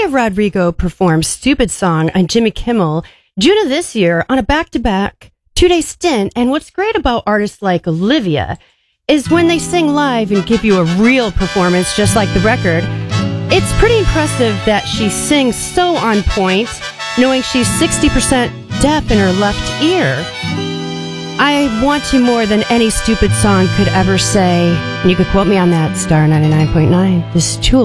Rodrigo performed Stupid Song on Jimmy Kimmel June of this year on a back-to-back 2-day stint. And what's great about artists like Olivia is when they sing live and give you a real performance just like the record, it's pretty impressive that she sings so on point, knowing she's 60% deaf in her left ear. I want you more than any Stupid Song could ever say. And you could quote me on that, Star 99.9. This is Chula.